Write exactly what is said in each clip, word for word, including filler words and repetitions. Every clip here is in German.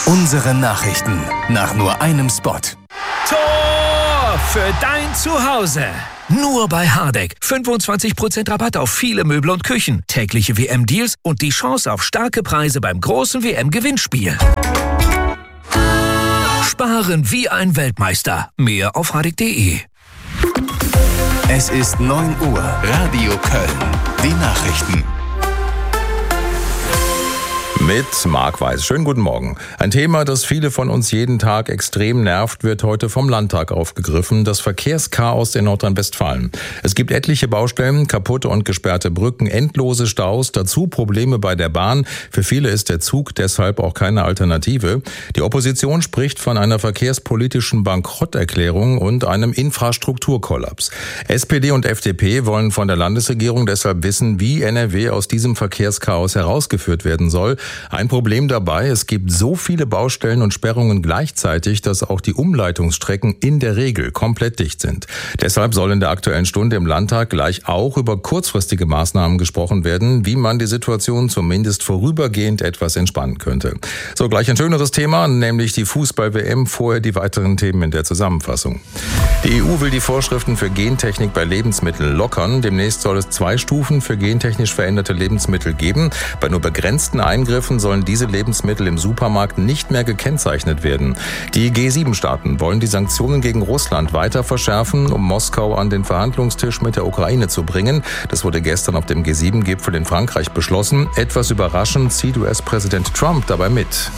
Unsere Nachrichten nach nur einem Spot. Tor für dein Zuhause. Nur bei Hardegg. fünfundzwanzig Prozent Rabatt auf viele Möbel und Küchen. Tägliche W M-Deals und die Chance auf starke Preise beim großen W M-Gewinnspiel. Sparen wie ein Weltmeister. Mehr auf hardegg punkt de. Es ist neun Uhr. Radio Köln. Die Nachrichten. Mit Marc Weiß. Schönen guten Morgen. Ein Thema, das viele von uns jeden Tag extrem nervt, wird heute vom Landtag aufgegriffen. Das Verkehrschaos in Nordrhein-Westfalen. Es gibt etliche Baustellen, kaputte und gesperrte Brücken, endlose Staus, dazu Probleme bei der Bahn. Für viele ist der Zug deshalb auch keine Alternative. Die Opposition spricht von einer verkehrspolitischen Bankrotterklärung und einem Infrastrukturkollaps. S P D und F D P wollen von der Landesregierung deshalb wissen, wie N R W aus diesem Verkehrschaos herausgeführt werden soll. Ein Problem dabei, es gibt so viele Baustellen und Sperrungen gleichzeitig, dass auch die Umleitungsstrecken in der Regel komplett dicht sind. Deshalb soll in der Aktuellen Stunde im Landtag gleich auch über kurzfristige Maßnahmen gesprochen werden, wie man die Situation zumindest vorübergehend etwas entspannen könnte. So, gleich ein schöneres Thema, nämlich die Fußball-W M, vorher die weiteren Themen in der Zusammenfassung. Die E U will die Vorschriften für Gentechnik bei Lebensmitteln lockern. Demnächst soll es zwei Stufen für gentechnisch veränderte Lebensmittel geben. Bei nur begrenzten Eingriffen sollen diese Lebensmittel im Supermarkt nicht mehr gekennzeichnet werden. Die G sieben Staaten wollen die Sanktionen gegen Russland weiter verschärfen, um Moskau an den Verhandlungstisch mit der Ukraine zu bringen. Das wurde gestern auf dem G sieben Gipfel in Frankreich beschlossen. Etwas überraschend zieht U S-Präsident Trump dabei mit.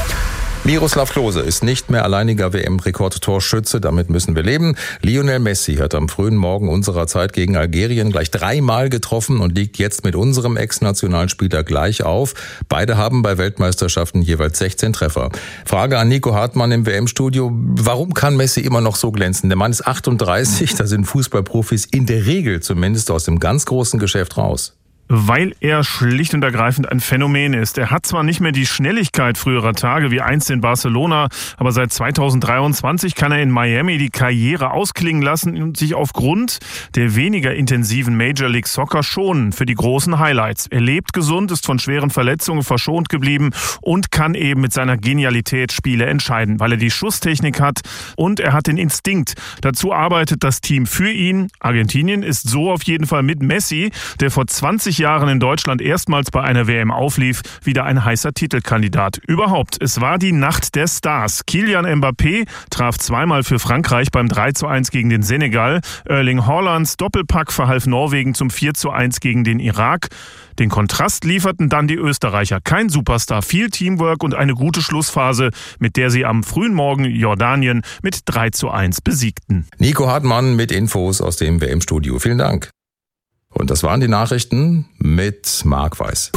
Miroslav Klose ist nicht mehr alleiniger W M-Rekordtorschütze, damit müssen wir leben. Lionel Messi hat am frühen Morgen unserer Zeit gegen Algerien gleich dreimal getroffen und liegt jetzt mit unserem Ex-Nationalspieler gleich auf. Beide haben bei Weltmeisterschaften jeweils sechzehn Treffer. Frage an Nico Hartmann im W M-Studio: Warum kann Messi immer noch so glänzen? Der Mann ist achtunddreißig, da sind Fußballprofis in der Regel zumindest aus dem ganz großen Geschäft raus. Weil er schlicht und ergreifend ein Phänomen ist. Er hat zwar nicht mehr die Schnelligkeit früherer Tage wie einst in Barcelona, aber seit zweitausenddreiundzwanzig kann er in Miami die Karriere ausklingen lassen und sich aufgrund der weniger intensiven Major League Soccer schonen für die großen Highlights. Er lebt gesund, ist von schweren Verletzungen verschont geblieben und kann eben mit seiner Genialität Spiele entscheiden, weil er die Schusstechnik hat und er hat den Instinkt. Dazu arbeitet das Team für ihn. Argentinien ist so auf jeden Fall mit Messi, der vor zwanzig Jahren in Deutschland erstmals bei einer W M auflief, wieder ein heißer Titelkandidat. Überhaupt, es war die Nacht der Stars. Kylian Mbappé traf zweimal für Frankreich beim drei zu eins gegen den Senegal. Erling Haalands Doppelpack verhalf Norwegen zum vier zu eins gegen den Irak. Den Kontrast lieferten dann die Österreicher. Kein Superstar, viel Teamwork und eine gute Schlussphase, mit der sie am frühen Morgen Jordanien mit drei zu eins besiegten. Nico Hartmann mit Infos aus dem W M-Studio. Vielen Dank. Und das waren die Nachrichten mit Marc Weiß.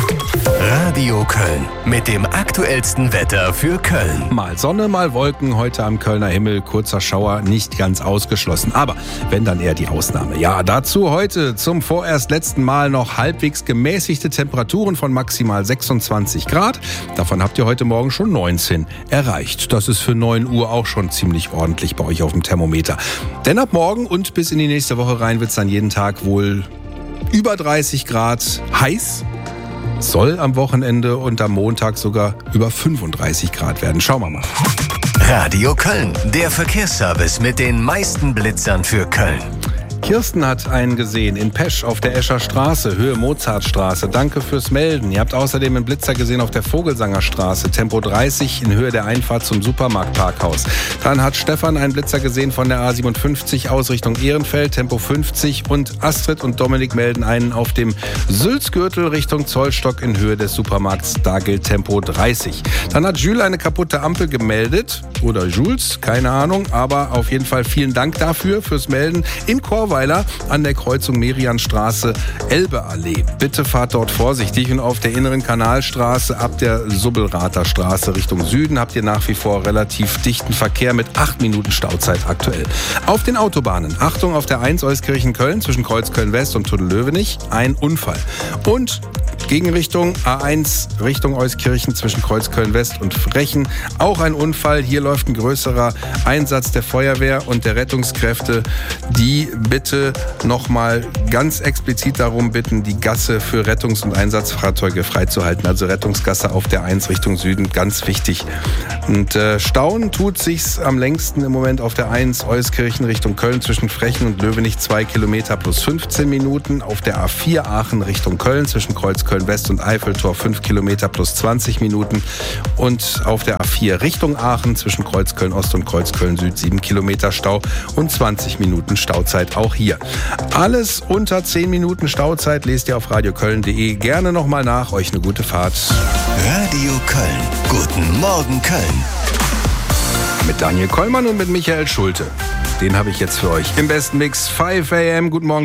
Radio Köln mit dem aktuellsten Wetter für Köln. Mal Sonne, mal Wolken, heute am Kölner Himmel, kurzer Schauer, nicht ganz ausgeschlossen. Aber wenn, dann eher die Ausnahme. Ja, dazu heute zum vorerst letzten Mal noch halbwegs gemäßigte Temperaturen von maximal sechsundzwanzig Grad. Davon habt ihr heute Morgen schon neunzehn erreicht. Das ist für neun Uhr auch schon ziemlich ordentlich bei euch auf dem Thermometer. Denn ab morgen und bis in die nächste Woche rein wird es dann jeden Tag wohl über dreißig Grad heiß. Soll am Wochenende und am Montag sogar über fünfunddreißig Grad werden. Schauen wir mal. Radio Köln, der Verkehrsservice mit den meisten Blitzern für Köln. Kirsten hat einen gesehen in Pesch auf der Escher Straße, Höhe Mozartstraße. Danke fürs Melden. Ihr habt außerdem einen Blitzer gesehen auf der Vogelsanger Straße, Tempo dreißig in Höhe der Einfahrt zum Supermarktparkhaus. Dann hat Stefan einen Blitzer gesehen von der A siebenundfünfzig aus Richtung Ehrenfeld, Tempo fünfzig. Und Astrid und Dominik melden einen auf dem Sülzgürtel Richtung Zollstock in Höhe des Supermarkts. Da gilt Tempo dreißig. Dann hat Jules eine kaputte Ampel gemeldet. Oder Jules, keine Ahnung. Aber auf jeden Fall vielen Dank dafür, fürs Melden. In Chorweiler an der Kreuzung Merianstraße, Elbeallee. Bitte fahrt dort vorsichtig und auf der inneren Kanalstraße ab der Subbelrather Straße Richtung Süden habt ihr nach wie vor relativ dichten Verkehr mit acht Minuten Stauzeit aktuell. Auf den Autobahnen, Achtung auf der eins Euskirchen-Köln zwischen Kreuzköln-West und Tunnel-Löwenich, ein Unfall. Und Gegenrichtung A eins Richtung Euskirchen zwischen Kreuzköln-West und Frechen. Auch ein Unfall. Hier läuft ein größerer Einsatz der Feuerwehr und der Rettungskräfte. Die bitten bitte nochmal ganz explizit darum bitten, die Gasse für Rettungs- und Einsatzfahrzeuge freizuhalten. Also Rettungsgasse auf der eins Richtung Süden, ganz wichtig. Und äh, stauen tut sich's am längsten im Moment auf der eins Euskirchen Richtung Köln zwischen Frechen und Löwenich zwei Kilometer plus fünfzehn Minuten. Auf der A vier Aachen Richtung Köln zwischen Kreuzköln West und Eiffeltor fünf Kilometer plus zwanzig Minuten. Und auf der A vier Richtung Aachen zwischen Kreuzköln Ost und Kreuzköln Süd sieben Kilometer Stau und zwanzig Minuten Stauzeit auch hier. Alles unter zehn Minuten Stauzeit lest ihr auf radioköln punkt de. Gerne nochmal nach. Euch eine gute Fahrt. Radio Köln. Guten Morgen Köln. Mit Daniel Kollmann und mit Michael Schulte. Den habe ich jetzt für euch im besten Mix. fünf a m. Guten Morgen.